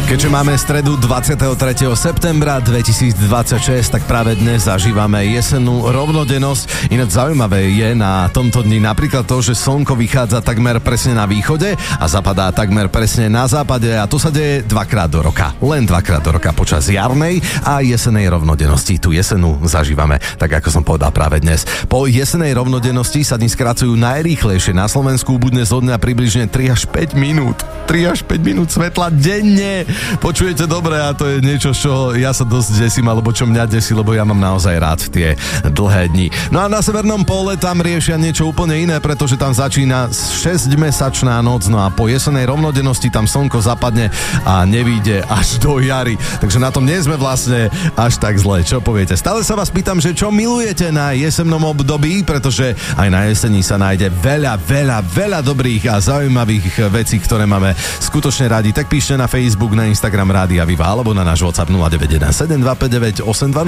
Keďže máme stredu 23. septembra 2026, tak práve dnes zažívame jesennú rovnodennosť. Ináč zaujímavé je na tomto dni napríklad to, že slnko vychádza takmer presne na východe a zapadá takmer presne na západe a to sa deje dvakrát do roka. Len dvakrát do roka počas jarnej a jesenej rovnodennosti. Tu jesenu zažívame, tak ako som povedal práve dnes. Po jesenej rovnodennosti sa dni skracujú najrýchlejšie na Slovensku, bude zo dňa približne 3 až 5 minút. 3 až 5 minút svetla denne. Počujete dobre a to je niečo, čo ja sa dosť desím, alebo čo mňa desí, lebo ja mám naozaj rád tie dlhé dni. No a na severnom pole tam riešia niečo úplne iné, pretože tam začína 6-mesačná noc, no a po jesenej rovnodennosti tam slnko zapadne a nevíde až do jary. Takže na tom nie sme vlastne až tak zle. Čo poviete? Stále sa vás pýtam, že čo milujete na jesennom období, pretože aj na jeseni sa nájde veľa dobrých a zaujímavých vecí, ktoré máme skutočne radi. Tak píšte na Facebook, na Instagram Rádia Viva alebo na náš WhatsApp 0917 259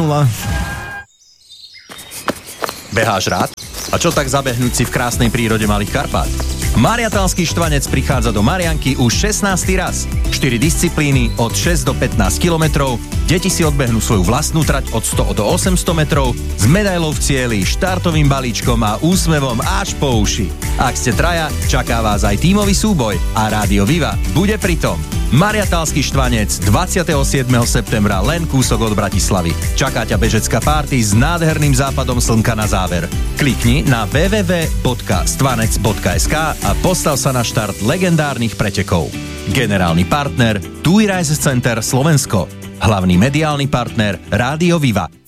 820. Beháš rád? A čo tak zabehnúť si v krásnej prírode Malých Karpát? Mariatalský Štvanec prichádza do Marianky už 16. raz. 4 disciplíny od 6 do 15 kilometrov, deti si odbehnú svoju vlastnú trať od 100 do 800 metrov s medailou v cieli, štartovým balíčkom a úsmevom až po uši. Ak ste traja, čaká vás aj tímový súboj a Rádio Viva bude pritom. Mariatalský Štvanec 27. septembra, len kúsok od Bratislavy. Čaká ťa bežecká party s nádherným západom slnka na záver. Klikni na www.stvanec.sk a postav sa na štart legendárnych pretekov. Generálny partner TUI Reise Center Slovensko. Hlavný mediálny partner Rádio Viva.